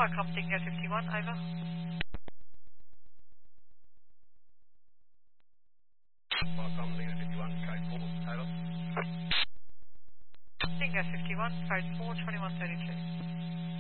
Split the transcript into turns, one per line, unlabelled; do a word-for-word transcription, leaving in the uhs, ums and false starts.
Viacom Dingo fifty-one, over.
Viacom Dingo fifty-one, code four, over.
Dingo fifty-one, code four, twenty-one thirty-two.